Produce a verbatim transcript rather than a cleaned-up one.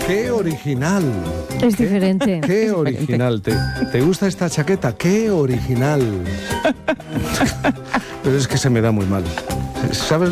¡Qué original! Es diferente. ¡Qué, qué original! ¿Te, ¿Te gusta esta chaqueta? ¡Qué original! Pero es que se me da muy mal. ¿Sabes